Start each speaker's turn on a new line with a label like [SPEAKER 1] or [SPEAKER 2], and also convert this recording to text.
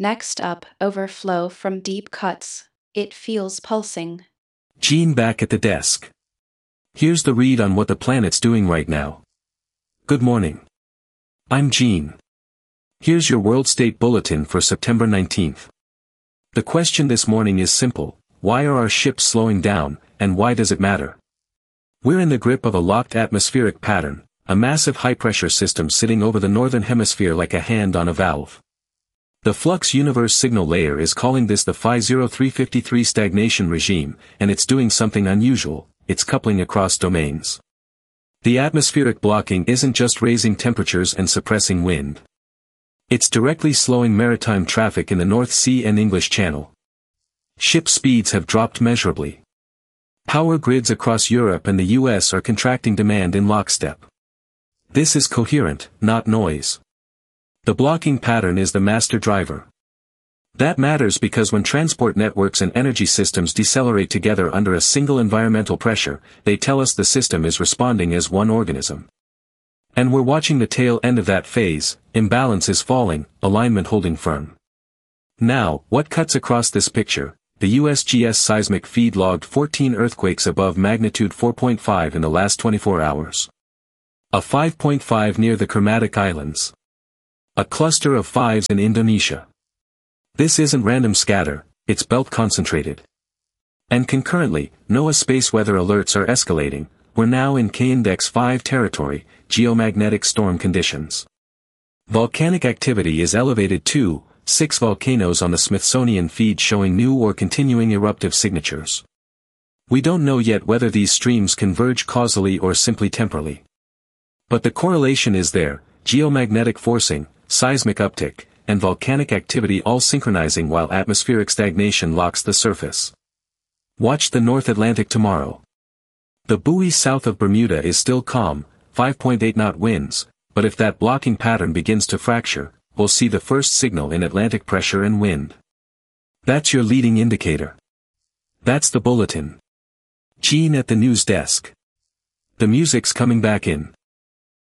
[SPEAKER 1] Next up, overflow from deep cuts. It feels pulsing.
[SPEAKER 2] Gene back at the desk. Here's the read on what the planet's doing right now. Good morning. I'm Gene. Here's your World State Bulletin for September 19th. The question this morning is simple: why are our ships slowing down, and why does it matter? We're in the grip of a locked atmospheric pattern, a massive high-pressure system sitting over the northern hemisphere like a hand on a valve. The Flux Universe Signal Layer is calling this the Phi 0353 stagnation regime, and it's doing something unusual: it's coupling across domains. The atmospheric blocking isn't just raising temperatures and suppressing wind. It's directly slowing maritime traffic in the North Sea and English Channel. Ship speeds have dropped measurably. Power grids across Europe and the US are contracting demand in lockstep. This is coherent, not noise. The blocking pattern is the master driver. That matters because when transport networks and energy systems decelerate together under a single environmental pressure, they tell us the system is responding as one organism. And we're watching the tail end of that phase: imbalance is falling, alignment holding firm. Now, what cuts across this picture? The USGS seismic feed logged 14 earthquakes above magnitude 4.5 in the last 24 hours. A 5.5 near the Kermadec Islands. A cluster of 5s in Indonesia. This isn't random scatter, it's belt concentrated. And concurrently, NOAA space weather alerts are escalating. We're now in K-Index 5 territory, geomagnetic storm conditions. Volcanic activity is elevated too, 6 volcanoes on the Smithsonian feed showing new or continuing eruptive signatures. We don't know yet whether these streams converge causally or simply temporally. But the correlation is there: geomagnetic forcing, seismic uptick, and volcanic activity all synchronizing while atmospheric stagnation locks the surface. Watch the North Atlantic tomorrow. The buoy south of Bermuda is still calm, 5.8 knot winds, but if that blocking pattern begins to fracture, we'll see the first signal in Atlantic pressure and wind. That's your leading indicator. That's the bulletin. Gene at the news desk. The music's coming back in.